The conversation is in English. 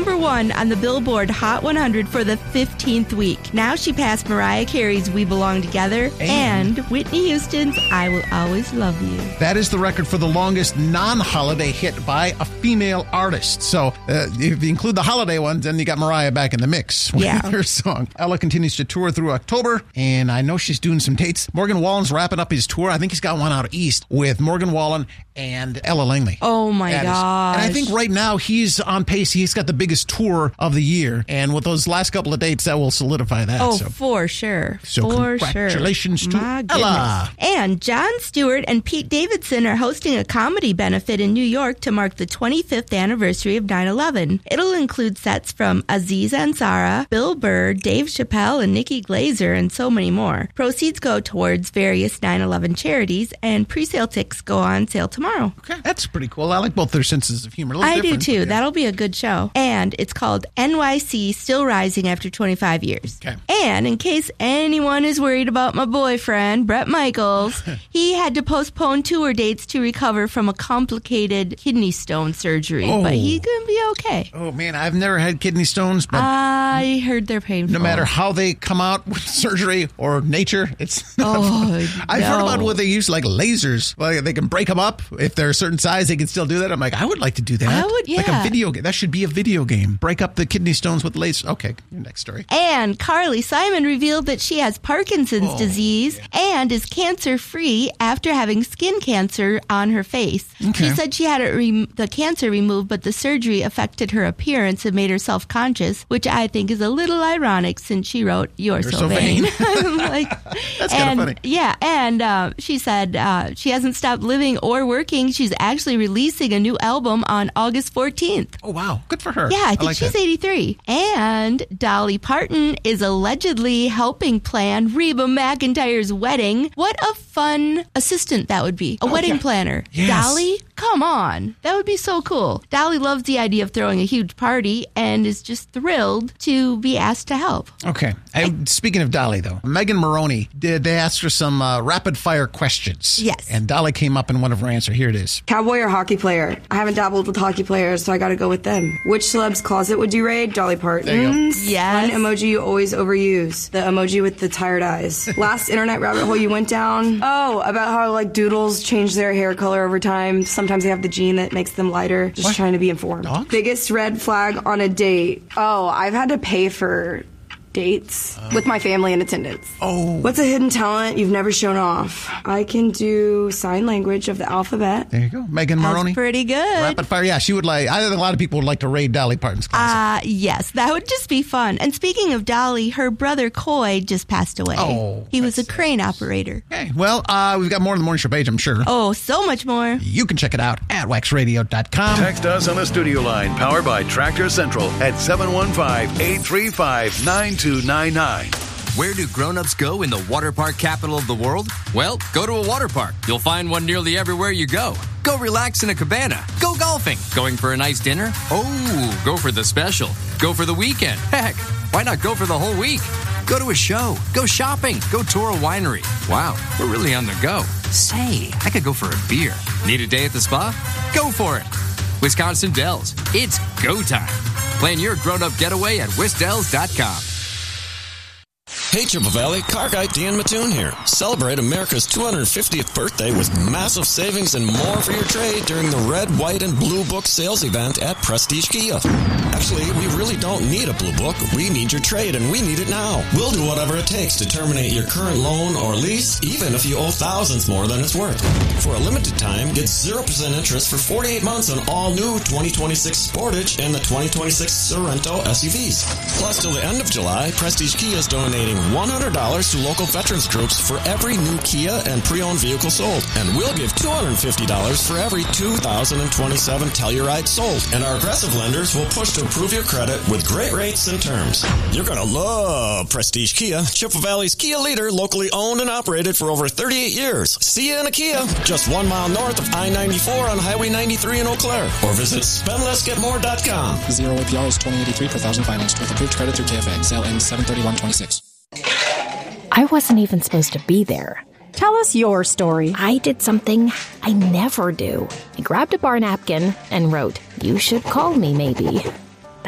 #1 on the Billboard Hot 100 for the 15th week. Now she passed Mariah Carey's We Belong Together and Whitney Houston's I Will Always Love You. That is the record for the longest non-holiday hit by a female artist. So if you include the holiday ones, then you got Mariah back in the mix with her song. Ella continues to tour through October, and I know she's doing some dates. Morgan Wallen's wrapping up his tour. I think he's got one out east with Morgan Wallen and Ella Langley. Oh, my gosh. And I think right now he's on pace. He's got the biggest tour of the year. And with those last couple of dates, that will solidify that. Oh, for sure. So congratulations to Ella. And Jon Stewart and Pete Davidson are hosting a comedy benefit in New York to mark the 25th anniversary of 9/11. It'll include sets from Aziz Ansari, Bill Burr, Dave Chappelle, and Nikki Glaser, and so many more. Proceeds go towards various 9/11 charities, and pre-sale tickets go on sale tomorrow. Okay, that's pretty cool. I like both their senses of humor. I do too. Yeah. That'll be a good show. And it's called NYC Still Rising After 25 Years. Okay. And in case anyone is worried about my boyfriend, Bret Michaels, he had to postpone tour dates to recover from a complicated kidney stone surgery. But he's going to be okay. Oh, man, I've never had kidney stones. But I heard they're painful. No matter how they come out with surgery or nature, it's I've heard about what they use, like lasers. Like they can break them up. If they're a certain size, they can still do that. I'm like, I would like to do that. I would, Like a video game. That should be a video game. Break up the kidney stones with lasers. Okay, your next story. And Carly Simon revealed that she has Parkinson's disease and is cancer-free after having skin cancer on her face. Okay. She said she had the cancer removed, but the surgery affected her appearance and made her self-conscious, which I think is a little ironic since she wrote, You're so vain. I'm like, that's kind of funny. Yeah, and she said she hasn't stopped living or working. She's actually releasing a new album on August 14th. Oh, wow. Good for her. Yeah, I think like she's that. 83. And Dolly Parton is allegedly helping plan Reba McEntire's wedding. What a fun assistant that would be. A wedding planner. Yes. Dolly? Come on. That would be so cool. Dolly loves the idea of throwing a huge party and is just thrilled to be asked to help. Okay. Speaking of Dolly, though, Megan Maroney, they asked her some rapid-fire questions. Yes. And Dolly came up in one of her answers. Here it is. Cowboy or hockey player? I haven't dabbled with hockey players, so I gotta go with them. Which celeb's closet would you raid? Dolly Parton's. Yes. One emoji you always overuse. The emoji with the tired eyes. Last internet rabbit hole you went down? Oh, about how, like, doodles change their hair color over time. Sometimes they have the gene that makes them lighter. Just trying to be informed. Dogs? Biggest red flag on a date? Oh, I've had to pay for dates with my family in attendance. Oh. What's a hidden talent you've never shown off? I can do sign language of the alphabet. There you go. Megan Maroney. That's pretty good. Rapid fire. Yeah, she would like. I think a lot of people would like to raid Dolly Parton's closet. Yes, that would just be fun. And speaking of Dolly, her brother Coy just passed away. Oh, he was a crane operator. Okay, well, we've got more on the Morning Show page, I'm sure. Oh, so much more. You can check it out at waxradio.com. Text us on the studio line powered by Tractor Central at 715-835-9299. Where do grown-ups go in the water park capital of the world? Well, go to a water park. You'll find one nearly everywhere you go. Go relax in a cabana. Go golfing. Going for a nice dinner? Oh, go for the special. Go for the weekend. Heck, why not go for the whole week? Go to a show. Go shopping. Go tour a winery. Wow, we're really on the go. Say, I could go for a beer. Need a day at the spa? Go for it. Wisconsin Dells. It's go time. Plan your grown-up getaway at wisdells.com. Hey, Chippewa Valley, car guy Dan Mattoon here. Celebrate America's 250th birthday with massive savings and more for your trade during the Red, White, and Blue Book sales event at Prestige Kia. Actually, we really don't need a Blue Book. We need your trade, and we need it now. We'll do whatever it takes to terminate your current loan or lease, even if you owe thousands more than it's worth. For a limited time, get 0% interest for 48 months on all new 2026 Sportage and the 2026 Sorento SUVs. Plus, till the end of July, Prestige Kia is donating $100 to local veterans groups for every new Kia and pre-owned vehicle sold. And we'll give $250 for every 2027 Telluride sold. And our aggressive lenders will push to improve your credit with great rates and terms. You're going to love Prestige Kia, Chippewa Valley's Kia leader, locally owned and operated for over 38 years. See you in a Kia, just 1 mile north of I-94 on Highway 93 in Eau Claire. Or visit spendlessgetmore.com. 0 APR is $20.83 per thousand financed with approved credit through KFA. Sale ends 7/31/26. I wasn't even supposed to be there. Tell us your story. I did something I never do. I grabbed a bar napkin and wrote, "You should call me maybe."